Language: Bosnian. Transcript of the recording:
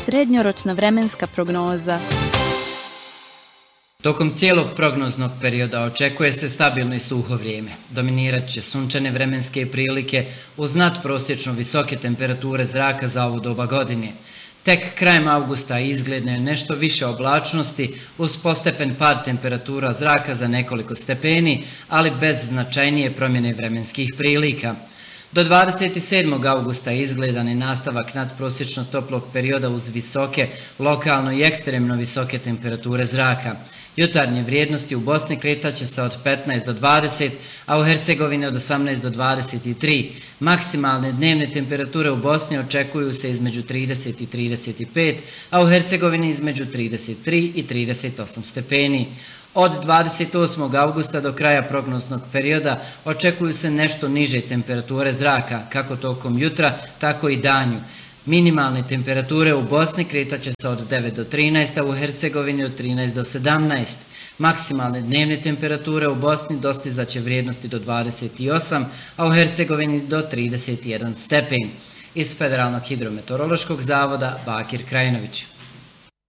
Srednjoročna vremenska prognoza. Tokom cijelog prognoznog perioda očekuje se stabilno i suho vrijeme. Dominirat će sunčane vremenske prilike uz nadprosječno visoke temperature zraka za ovo doba godine. Tek krajem avgusta izgledne nešto više oblačnosti uz postepen pad temperatura zraka za nekoliko stepeni, ali bez značajnije promjene vremenskih prilika. Do 27. augusta izgledan je nastavak nadprosječno toplog perioda uz visoke, lokalno i ekstremno visoke temperature zraka. Jutarnje vrijednosti u Bosni kretat će se od 15 do 20, a u Hercegovini od 18 do 23. Maksimalne dnevne temperature u Bosni očekuju se između 30 i 35, a u Hercegovini između 33 i 38 stepeni. Od 28. augusta do kraja prognoznog perioda očekuju se nešto niže temperature zraka, kako tokom jutra, tako i danju. Minimalne temperature u Bosni kretat će se od 9 do 13, a u Hercegovini od 13 do 17. Maksimalne dnevne temperature u Bosni dostizat će vrijednosti do 28, a u Hercegovini do 31 stepen. Iz Federalnog hidrometeorološkog zavoda Bakir Krajinović.